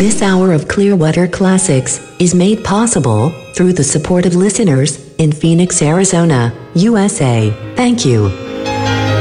This hour of Clearwater Classics is made possible through the support of listeners in Phoenix, Arizona, USA. Thank you.